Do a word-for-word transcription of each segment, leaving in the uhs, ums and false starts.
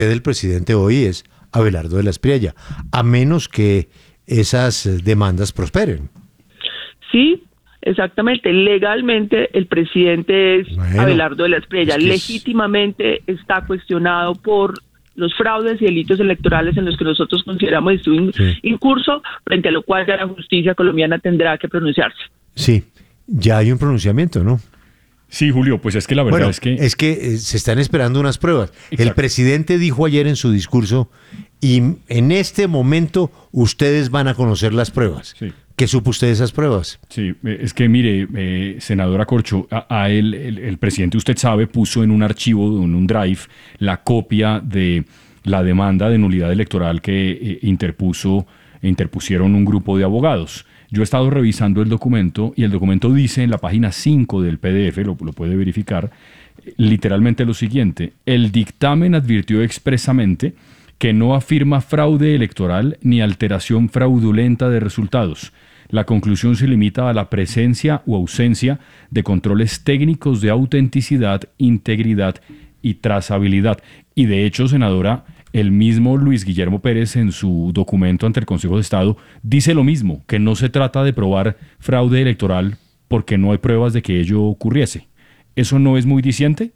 del presidente hoy es Abelardo de la Espriella, a menos que esas demandas prosperen. Sí, exactamente. Legalmente el presidente es bueno, Abelardo de la Espriella. Es que legítimamente es... está cuestionado por los fraudes y delitos electorales en los que nosotros consideramos estuvo sí. incurso, frente a lo cual ya la justicia colombiana tendrá que pronunciarse. Sí, ya hay un pronunciamiento, ¿no? Sí, Julio, pues es que la verdad bueno, es que... es que eh, se están esperando unas pruebas. Exacto. El presidente dijo ayer en su discurso, y en este momento ustedes van a conocer las pruebas. Sí. ¿Qué supo usted de esas pruebas? Sí, es que mire, eh, senadora Corcho, a, a él, el, el presidente, usted sabe, puso en un archivo, en un drive, la copia de la demanda de nulidad electoral que eh, interpuso, interpusieron un grupo de abogados. Yo he estado revisando el documento y el documento dice en la página cinco del P D F, lo, lo puede verificar, literalmente lo siguiente: el dictamen advirtió expresamente que no afirma fraude electoral ni alteración fraudulenta de resultados. La conclusión se limita a la presencia o ausencia de controles técnicos de autenticidad, integridad y trazabilidad. Y de hecho, senadora, el mismo Luis Guillermo Pérez en su documento ante el Consejo de Estado dice lo mismo, que no se trata de probar fraude electoral porque no hay pruebas de que ello ocurriese. ¿Eso no es muy diciente?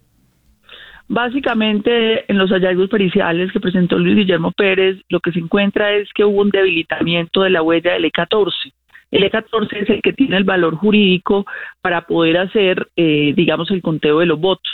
Básicamente, en los hallazgos periciales que presentó Luis Guillermo Pérez, lo que se encuentra es que hubo un debilitamiento de la huella del E catorce. El E catorce es el que tiene el valor jurídico para poder hacer, eh, digamos, el conteo de los votos.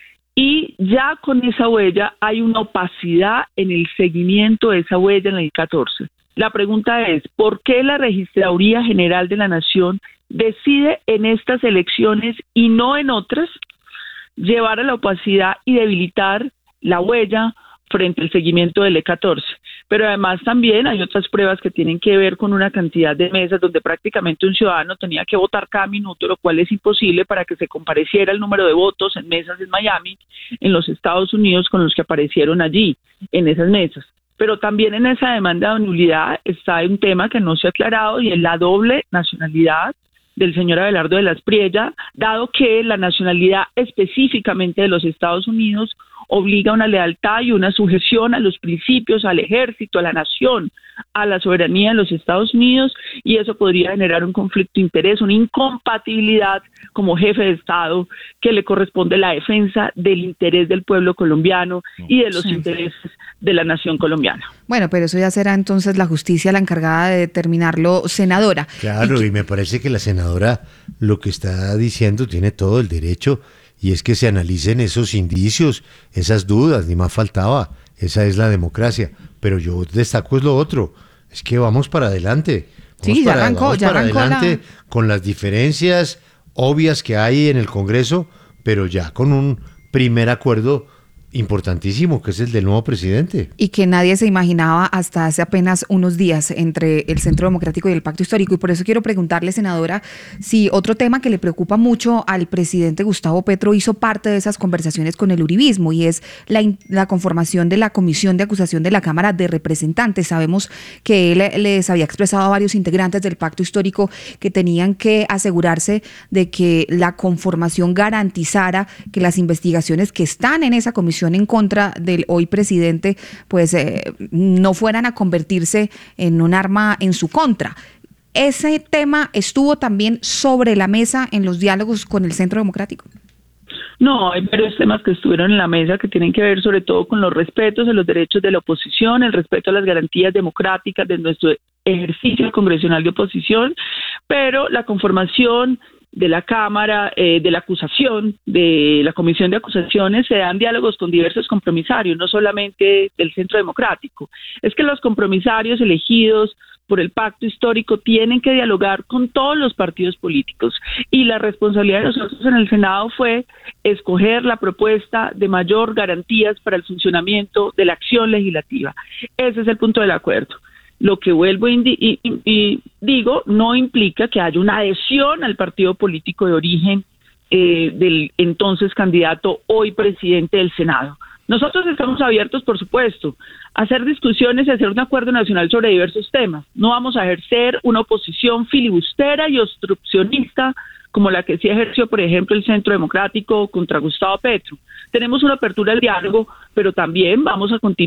Y ya con esa huella hay una opacidad en el seguimiento de esa huella en el E catorce. La pregunta es, ¿por qué la Registraduría General de la Nación decide en estas elecciones y no en otras llevar a la opacidad y debilitar la huella frente al seguimiento del E catorce? Pero además también hay otras pruebas que tienen que ver con una cantidad de mesas donde prácticamente un ciudadano tenía que votar cada minuto, lo cual es imposible para que se compareciera el número de votos en mesas en Miami, en los Estados Unidos, con los que aparecieron allí, en esas mesas. Pero también en esa demanda de nulidad está un tema que no se ha aclarado y es la doble nacionalidad del señor Abelardo de la Espriella, dado que la nacionalidad específicamente de los Estados Unidos obliga a una lealtad y una sujeción a los principios, al ejército, a la nación, a la soberanía de los Estados Unidos, y eso podría generar un conflicto de interés, una incompatibilidad como jefe de Estado que le corresponde la defensa del interés del pueblo colombiano y de los sí. intereses de la nación colombiana. Bueno, pero eso ya será entonces la justicia la encargada de determinarlo, senadora. Claro, y, y me parece que la senadora lo que está diciendo tiene todo el derecho, y es que se analicen esos indicios, esas dudas, ni más faltaba. Esa es la democracia. Pero yo destaco es lo otro, es que vamos para adelante. Vamos sí, ya para, arrancó, vamos ya para arrancó adelante la... con las diferencias obvias que hay en el Congreso, pero ya con un primer acuerdo importantísimo, que es el del nuevo presidente. Y que nadie se imaginaba hasta hace apenas unos días entre el Centro Democrático y el Pacto Histórico. Y por eso quiero preguntarle, senadora, si otro tema que le preocupa mucho al presidente Gustavo Petro hizo parte de esas conversaciones con el uribismo, y es la, la conformación de la Comisión de Acusación de la Cámara de Representantes. Sabemos que él les había expresado a varios integrantes del Pacto Histórico que tenían que asegurarse de que la conformación garantizara que las investigaciones que están en esa comisión en contra del hoy presidente, pues eh, no fueran a convertirse en un arma en su contra. ¿Ese tema estuvo también sobre la mesa en los diálogos con el Centro Democrático? No, hay varios temas que estuvieron en la mesa que tienen que ver sobre todo con los respetos de los derechos de la oposición, el respeto a las garantías democráticas de nuestro ejercicio congresional de oposición, pero la conformación de la Cámara, eh, de la acusación, de la Comisión de Acusaciones, se dan diálogos con diversos compromisarios, no solamente del Centro Democrático. Es que los compromisarios elegidos por el Pacto Histórico tienen que dialogar con todos los partidos políticos, y la responsabilidad de nosotros en el Senado fue escoger la propuesta de mayor garantías para el funcionamiento de la acción legislativa. Ese es el punto del acuerdo. Lo que vuelvo y, y, y digo no implica que haya una adhesión al partido político de origen eh, del entonces candidato, hoy presidente del Senado. Nosotros estamos abiertos, por supuesto, a hacer discusiones y a hacer un acuerdo nacional sobre diversos temas. No vamos a ejercer una oposición filibustera y obstruccionista como la que sí ejerció, por ejemplo, el Centro Democrático contra Gustavo Petro. Tenemos una apertura al diálogo, pero también vamos a continuar